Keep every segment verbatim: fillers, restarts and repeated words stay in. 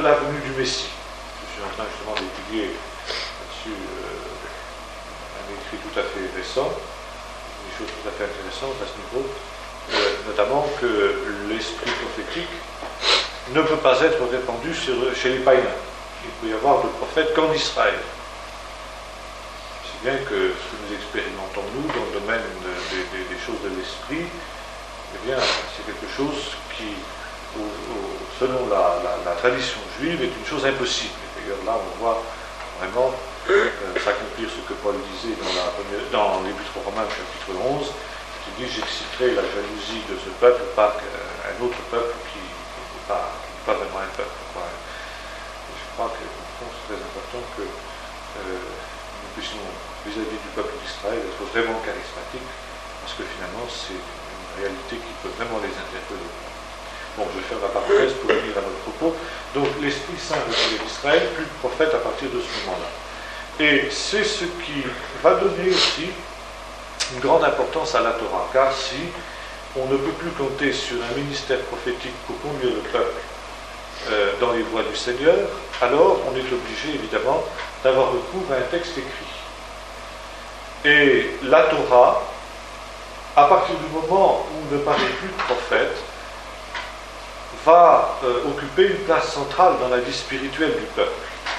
de la venue du Messie. Je suis en train justement d'étudier là-dessus euh, un écrit tout à fait récent, des choses tout à fait intéressantes à ce niveau, euh, notamment que l'esprit prophétique ne peut pas être répandu sur, chez les païens. Il peut y avoir de prophètes qu'en Israël. Si bien que ce que nous expérimentons, nous, dans le domaine de, de, de, des choses de l'esprit, eh bien, c'est quelque chose qui, au, au, selon la, la, la tradition juive, est une chose impossible. D'ailleurs, là, on voit vraiment euh, s'accomplir ce que Paul disait dans, la, dans l'Épître aux Romains, chapitre onze, qui dit « J'exciterai la jalousie de ce peuple par un autre peuple qui n'est pas, pas vraiment un peuple. » Je crois que c'est très important que euh, nous puissions, vis-à-vis du peuple d'Israël, être vraiment charismatiques, parce que finalement, c'est une réalité qui peut vraiment les interpeller. Bon, je vais faire la parenthèse pour revenir à notre propos. Donc, l'Esprit Saint retiré d'Israël, plus de prophète à partir de ce moment-là. Et c'est ce qui va donner aussi une grande importance à la Torah, car si on ne peut plus compter sur un ministère prophétique pour conduire le peuple euh, dans les voies du Seigneur, alors on est obligé évidemment d'avoir recours à un texte écrit. Et la Torah, à partir du moment où ne paraît plus de prophète, va euh, occuper une place centrale dans la vie spirituelle du peuple.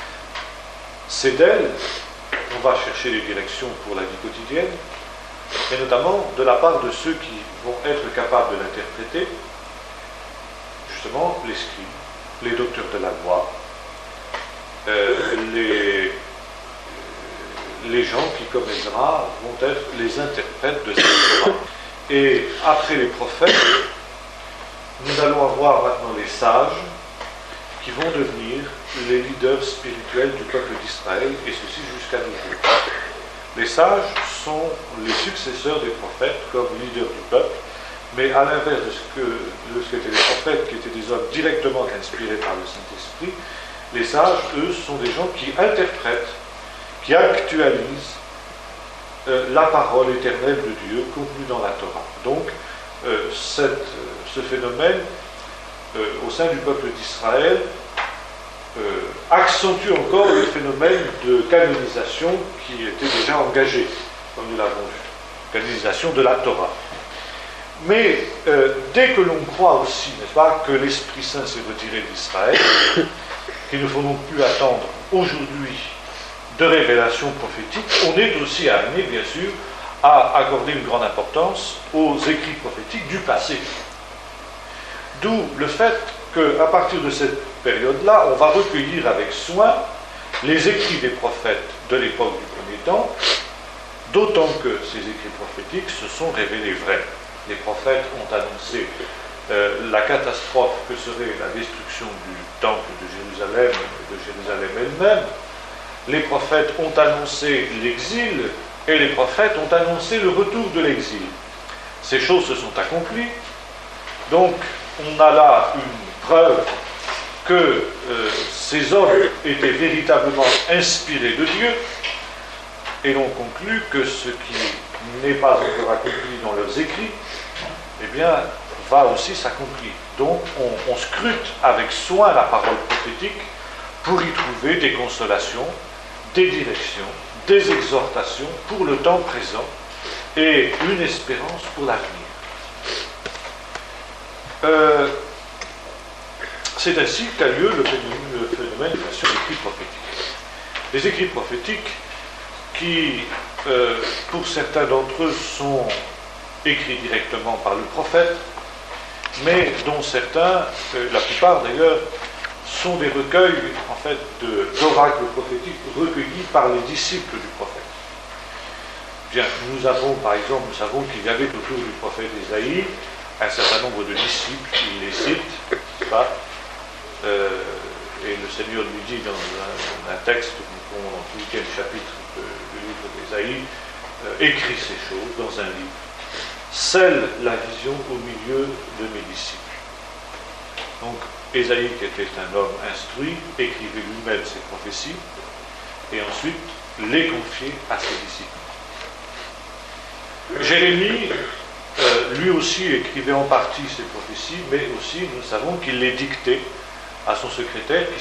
C'est d'elle qu'on va chercher les directions pour la vie quotidienne, et notamment de la part de ceux qui vont être capables de l'interpréter, justement les scribes, les docteurs de la loi, euh, les, les gens qui, comme Ezra, vont être les interprètes de cette Torah. Et après les prophètes, nous allons avoir maintenant les sages qui vont devenir les leaders spirituels du peuple d'Israël, et ceci jusqu'à nos jours. Les sages sont les successeurs des prophètes comme leaders du peuple, mais à l'inverse de ce que de ce qu'étaient les prophètes, qui étaient des hommes directement inspirés par le Saint-Esprit, les sages, eux, sont des gens qui interprètent, qui actualisent euh, la parole éternelle de Dieu contenue dans la Torah. Donc, euh, cette, ce phénomène, euh, au sein du peuple d'Israël, Euh, accentue encore le phénomène de canonisation qui était déjà engagé, comme nous l'avons vu, canonisation de la Torah. Mais euh, dès que l'on croit aussi, n'est-ce pas, que l'Esprit Saint s'est retiré d'Israël, qu'il ne faut non plus attendre aujourd'hui de révélations prophétiques, on est aussi amené, bien sûr, à accorder une grande importance aux écrits prophétiques du passé. D'où le fait qu'à partir de cette période-là, on va recueillir avec soin les écrits des prophètes de l'époque du premier temps, d'autant que ces écrits prophétiques se sont révélés vrais. Les prophètes ont annoncé euh, la catastrophe que serait la destruction du temple de Jérusalem et de Jérusalem elle-même. Les prophètes ont annoncé l'exil et les prophètes ont annoncé le retour de l'exil. Ces choses se sont accomplies. Donc, on a là une preuve que euh, ces hommes étaient véritablement inspirés de Dieu, et l'on conclut que ce qui n'est pas encore accompli dans leurs écrits, eh bien, va aussi s'accomplir. Donc, on, on scrute avec soin la parole prophétique pour y trouver des consolations, des directions, des exhortations pour le temps présent et une espérance pour l'avenir. Euh, C'est ainsi qu'a lieu le phénomène, le phénomène bien sûr, des écrits prophétiques. Les écrits prophétiques qui, euh, pour certains d'entre eux, sont écrits directement par le prophète, mais dont certains, euh, la plupart d'ailleurs, sont des recueils en fait de, d'oracles prophétiques recueillis par les disciples du prophète. Bien, nous avons par exemple, nous savons qu'il y avait autour du prophète Ésaïe un certain nombre de disciples, il les cite, c'est pas Euh, et le Seigneur lui dit dans un, dans un texte que nous trouvons dans le huitième chapitre de, du livre d'Ésaïe, euh, écrit ces choses dans un livre. Scelle la vision au milieu de mes disciples. Donc, Ésaïe, qui était un homme instruit, écrivait lui-même ses prophéties, et ensuite les confiait à ses disciples. Jérémie, euh, lui aussi, écrivait en partie ses prophéties, mais aussi, nous savons qu'il les dictait à son secrétaire, qui